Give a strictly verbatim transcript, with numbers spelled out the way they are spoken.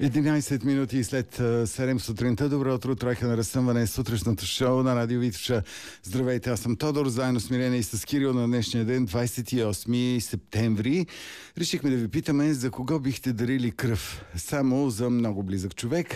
единайсет минути след седем сутринта. Добро утро, троеха на разсъмване сутрешното шоу на Радио Витоша. Здравейте, аз съм Тодор, заедно с Милена и с Кирил на днешния ден, двайсет и осми септември. Решихме да ви питаме за кого бихте дарили кръв. Само за много близък човек.